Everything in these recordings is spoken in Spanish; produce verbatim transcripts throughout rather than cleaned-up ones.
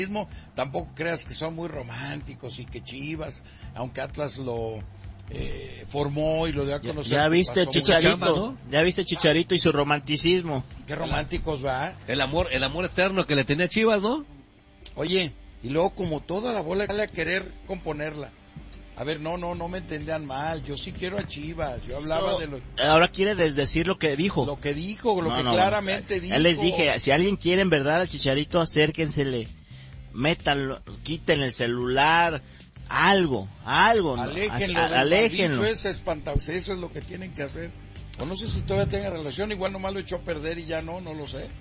Tampoco creas que son muy románticos y que Chivas, aunque Atlas lo eh, formó y lo dio a conocer. Ya, ya viste Chicharito, chamba, ¿no? Ya viste Chicharito y su romanticismo. Qué románticos, va. El amor, el amor eterno que le tenía a Chivas, ¿no? Oye, y luego como toda la bola a querer componerla. A ver, no, no, no me entendían mal. Yo sí quiero a Chivas. Yo hablaba so, de lo... Ahora quiere desdecir lo que dijo. Lo que dijo, lo no, que no, claramente no. dijo. Ya les dije, si alguien quiere en verdad al Chicharito, acérquensele. Métanlo, quiten el celular, algo, algo. Aléjenlo, ¿no? Aléjenlo. Es espantoso, eso es lo que tienen que hacer. O no sé si todavía tenga relación, igual nomás lo echó a perder y ya no, no lo sé.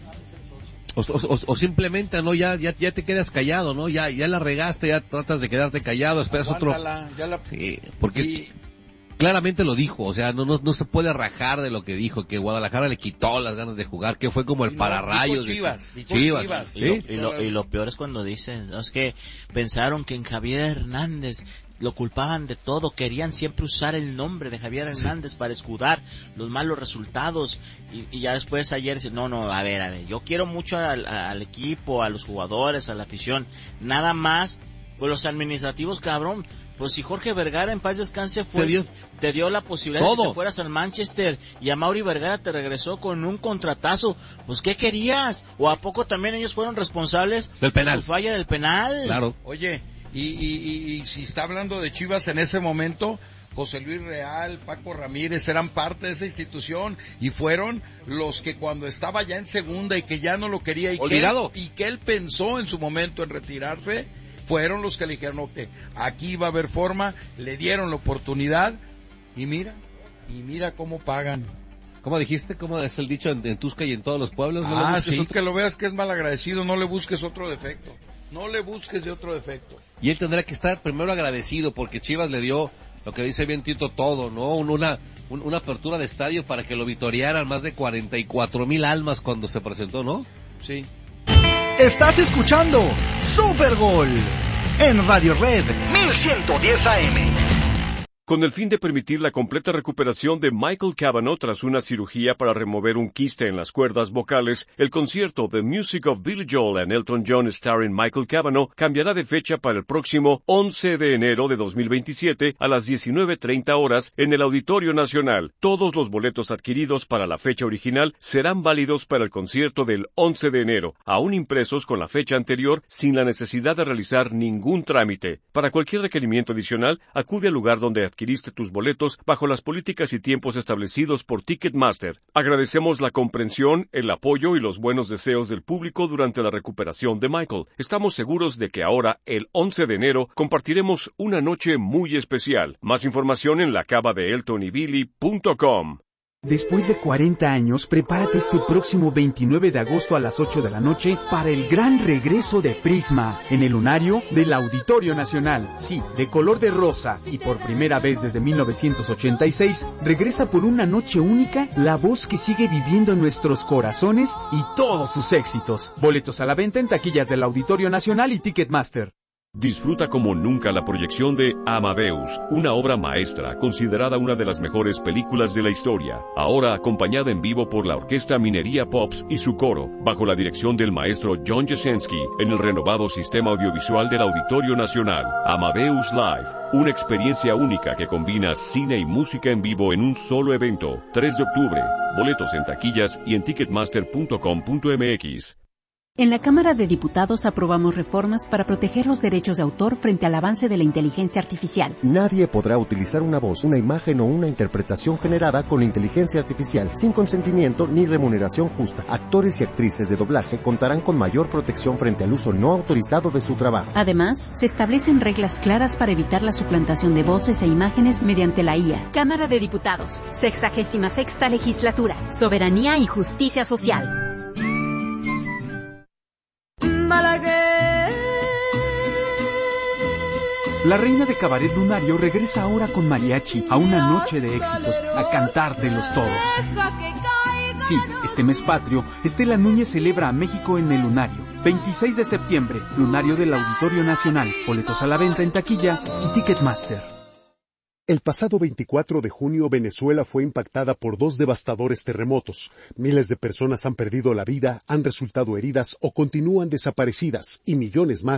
O, o, o simplemente, ¿no? Ya, ya, ya te quedas callado, ¿no? Ya, ya la regaste, ya tratas de quedarte callado, esperas Aguántala, otro. Ya la... Sí, porque y... claramente lo dijo, o sea, no, no, no se puede rajar de lo que dijo, que Guadalajara le quitó las ganas de jugar, que fue como el no, pararrayos. Dijo Chivas, de... dijo Chivas, Chivas. ¿sí? Y, lo, y, lo, y lo peor es cuando dicen, ¿no? Es que pensaron que en Javier Hernández lo culpaban de todo, querían siempre usar el nombre de Javier Hernández sí. para escudar los malos resultados, y, y ya después ayer dicen, no, no, a ver, a ver, yo quiero mucho al, al equipo, a los jugadores, a la afición, nada más, pues los administrativos, cabrón, pues si Jorge Vergara en paz descanse fue, te dio, te dio la posibilidad todo. de que te fueras al Manchester, y a Mauri Vergara te regresó con un contratazo, pues ¿qué querías? ¿O a poco también ellos fueron responsables del penal, de su falla del penal? Claro. Oye, Y, y, y, y si está hablando de Chivas en ese momento, José Luis Real, Paco Ramírez eran parte de esa institución y fueron los que cuando estaba ya en segunda y que ya no lo quería y, Olvidado. Que, él, y que él pensó en su momento en retirarse, fueron los que le dijeron, ok, aquí va a haber forma, le dieron la oportunidad y mira, y mira cómo pagan. ¿Cómo dijiste? ¿Cómo es el dicho en, en Tusca y en todos los pueblos? ¿No ah, sí, otro? Que lo veas que es malagradecido, no le busques otro defecto. No le busques de otro defecto. Y él tendrá que estar primero agradecido porque Chivas le dio, lo que dice bien Tito, todo, ¿no? Una, una, una apertura de estadio para que lo vitorearan más de cuarenta y cuatro mil almas cuando se presentó, ¿no? Sí. Estás escuchando Super Gol en Radio Red mil ciento diez A M. Con el fin de permitir la completa recuperación de Michael Cavanaugh tras una cirugía para remover un quiste en las cuerdas vocales, el concierto The Music of Billy Joel and Elton John starring Michael Cavanaugh cambiará de fecha para el próximo once de enero de dos mil veintisiete a las diecinueve treinta horas en el Auditorio Nacional. Todos los boletos adquiridos para la fecha original serán válidos para el concierto del once de enero, aún impresos con la fecha anterior sin la necesidad de realizar ningún trámite. Para cualquier requerimiento adicional, acude al lugar donde adquiriste tus boletos bajo las políticas y tiempos establecidos por Ticketmaster. Agradecemos la comprensión, el apoyo y los buenos deseos del público durante la recuperación de Michael. Estamos seguros de que ahora, el once de enero, compartiremos una noche muy especial. Más información en la cava de elton y billy punto com. Después de cuarenta años, prepárate este próximo veintinueve de agosto a las ocho de la noche para el gran regreso de Prisma en el lunario del Auditorio Nacional. Sí, de color de rosa y por primera vez desde mil novecientos ochenta y seis, regresa por una noche única la voz que sigue viviendo en nuestros corazones y todos sus éxitos. Boletos a la venta en taquillas del Auditorio Nacional y Ticketmaster. Disfruta como nunca la proyección de Amadeus, una obra maestra considerada una de las mejores películas de la historia, ahora acompañada en vivo por la Orquesta Minería Pops y su coro, bajo la dirección del maestro John Jasenski, en el renovado sistema audiovisual del Auditorio Nacional. Amadeus Live, una experiencia única que combina cine y música en vivo en un solo evento. tres de octubre, boletos en taquillas y en ticketmaster punto com punto m x. En la Cámara de Diputados aprobamos reformas para proteger los derechos de autor frente al avance de la inteligencia artificial. Nadie podrá utilizar una voz, una imagen o una interpretación generada con inteligencia artificial sin consentimiento ni remuneración justa. Actores y actrices de doblaje contarán con mayor protección frente al uso no autorizado de su trabajo. Además, se establecen reglas claras para evitar la suplantación de voces e imágenes mediante la I A. Cámara de Diputados, sexagésima sexta legislatura, soberanía y justicia social. La reina de cabaret lunario regresa ahora con mariachi a una noche de éxitos, a cantar de los todos. Sí, este mes patrio, Estela Núñez celebra a México en el lunario. veintiséis de septiembre, lunario del Auditorio Nacional. Boletos a la venta en taquilla y Ticketmaster. El pasado veinticuatro de junio, Venezuela fue impactada por dos devastadores terremotos. Miles de personas han perdido la vida, han resultado heridas o continúan desaparecidas, y millones más